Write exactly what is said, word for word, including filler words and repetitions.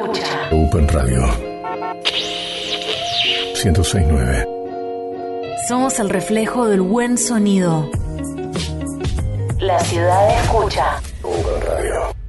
escucha. Open Radio ciento seis punto nueve. Somos el reflejo del buen sonido. La ciudad escucha. Open Radio.